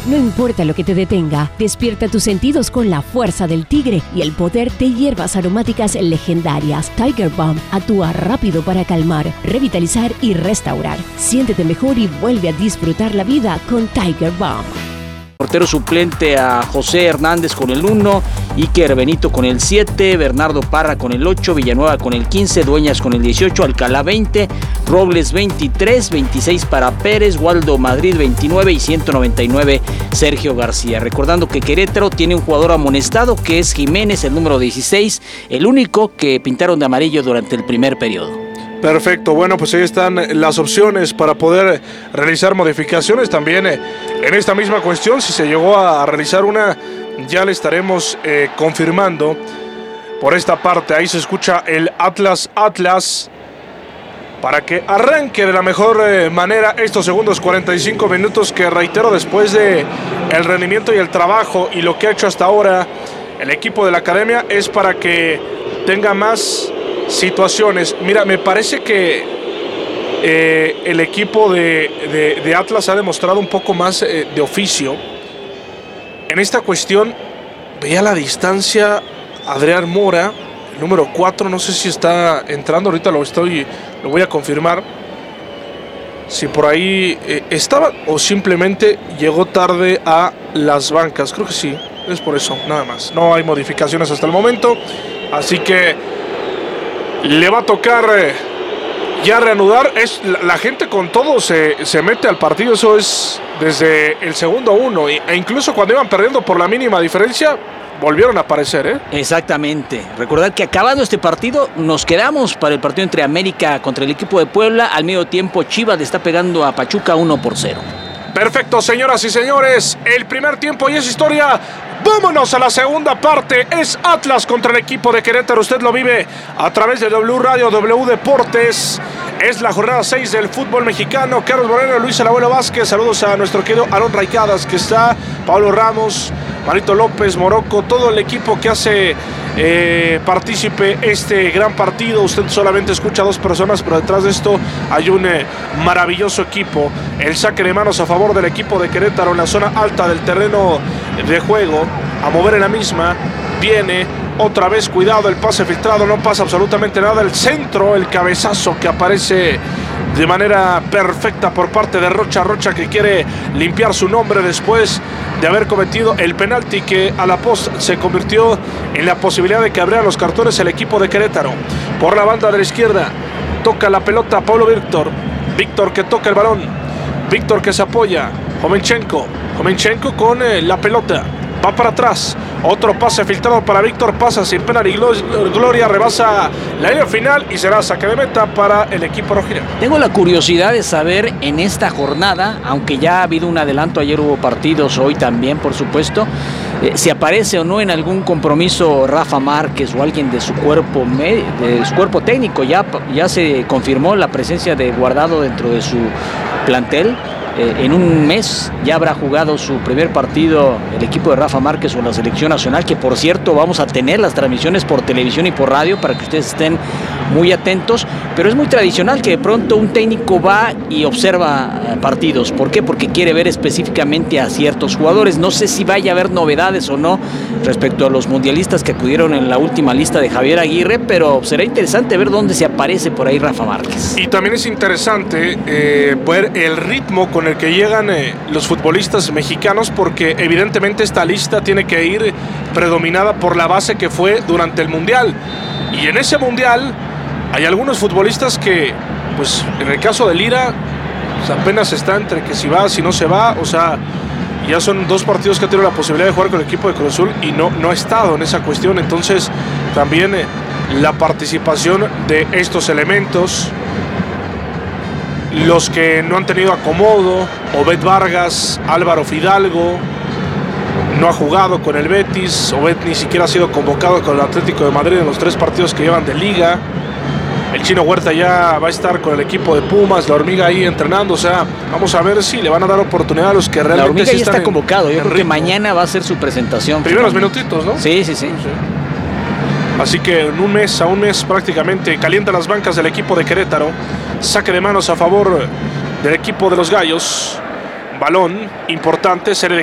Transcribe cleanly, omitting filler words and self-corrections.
No importa lo que te detenga, despierta tus sentidos con la fuerza del tigre y el poder de hierbas aromáticas legendarias. Tiger Balm actúa rápido para calmar, revitalizar y restaurar. Siéntete mejor y vuelve a disfrutar la vida con Tiger Balm. Portero suplente a José Hernández con el 1, Iker Benito con el 7, Bernardo Parra con el 8, Villanueva con el 15, Dueñas con el 18, Alcalá 20, Robles 23, 26 para Pérez, Waldo Madrid 29 y 199 Sergio García. Recordando que Querétaro tiene un jugador amonestado que es Jiménez, el número 16, el único que pintaron de amarillo durante el primer periodo. Perfecto, bueno, pues ahí están las opciones para poder realizar modificaciones. También en esta misma cuestión, si se llegó a realizar una, ya le estaremos confirmando por esta parte. Ahí se escucha el Atlas para que arranque de la mejor manera estos segundos 45 minutos que, reitero, después de el rendimiento y el trabajo y lo que ha hecho hasta ahora el equipo de la academia, es para que tenga más situaciones. Mira, me parece que el equipo de Atlas ha demostrado un poco más de oficio en esta cuestión. Veía la distancia Adrián Mora, el número 4, no sé si está entrando, ahorita lo voy a confirmar si por ahí estaba o simplemente llegó tarde a las bancas. Creo que sí, es por eso, nada más. No hay modificaciones hasta el momento, así que le va a tocar ya reanudar. La gente con todo se mete al partido. Eso es desde el segundo 1. E incluso cuando iban perdiendo por la mínima diferencia, volvieron a aparecer. Exactamente. Recordar que acabando este partido, nos quedamos para el partido entre América contra el equipo de Puebla. Al medio tiempo, Chivas le está pegando a Pachuca 1-0. Perfecto, señoras y señores. El primer tiempo y es historia. Vámonos a la segunda parte. Es Atlas contra el equipo de Querétaro. Usted lo vive a través de W Radio, W Deportes. Es la jornada 6 del fútbol mexicano. Carlos Moreno, Luis El Abuelo Vázquez. Saludos a nuestro querido Aarón Raicadas, que está, Pablo Ramos, Marito López, Morocco, todo el equipo que hace partícipe este gran partido. Usted solamente escucha a 2 personas, pero detrás de esto hay un maravilloso equipo. El saque de manos a favor del equipo de Querétaro en la zona alta del terreno de juego. A mover en la misma, viene otra vez, cuidado, el pase filtrado, no pasa absolutamente nada. El centro, el cabezazo que aparece de manera perfecta por parte de Rocha que quiere limpiar su nombre después de haber cometido el penalti que a la post se convirtió en la posibilidad de que abriera los cartones el equipo de Querétaro. Por la banda de la izquierda toca la pelota Pablo Víctor que toca el balón, Víctor que se apoya, Jovenchenko con la pelota, va para atrás, otro pase filtrado para Víctor, pasa sin pena ni gloria, rebasa la línea final y será saque de meta para el equipo rojinegro. Tengo la curiosidad de saber en esta jornada, aunque ya ha habido un adelanto, ayer hubo partidos, hoy también por supuesto, si aparece o no en algún compromiso Rafa Márquez o alguien de su cuerpo técnico. Ya se confirmó la presencia de Guardado dentro de su plantel. En un mes ya habrá jugado su primer partido el equipo de Rafa Márquez o la selección nacional, que por cierto vamos a tener las transmisiones por televisión y por radio para que ustedes estén muy atentos, pero es muy tradicional que de pronto un técnico va y observa partidos. ¿Por qué? Porque quiere ver específicamente a ciertos jugadores. No sé si vaya a haber novedades o no respecto a los mundialistas que acudieron en la última lista de Javier Aguirre, pero será interesante ver dónde se aparece por ahí Rafa Márquez. Y también es interesante ver el ritmo con el que llegan los futbolistas mexicanos, porque evidentemente esta lista tiene que ir predominada por la base que fue durante el Mundial. Y en ese Mundial hay algunos futbolistas que, pues en el caso de Lira, pues, apenas está entre que si va, si no se va, o sea, ya son 2 partidos que ha tenido la posibilidad de jugar con el equipo de Cruz Azul y no ha estado en esa cuestión. Entonces también la participación de estos elementos, los que no han tenido acomodo, Obed Vargas, Álvaro Fidalgo, no ha jugado con el Betis, Obed ni siquiera ha sido convocado con el Atlético de Madrid en los 3 partidos que llevan de liga. El Chino Huerta ya va a estar con el equipo de Pumas, la Hormiga ahí entrenando, o sea, vamos a ver si le van a dar oportunidad a los que realmente... La Hormiga sí ya está convocado, yo creo que ritmo. Mañana va a ser su presentación. Primeros minutitos, ¿no? Sí. Así que en un mes prácticamente calienta las bancas del equipo de Querétaro. Saque de manos a favor del equipo de los Gallos. Balón importante, serie de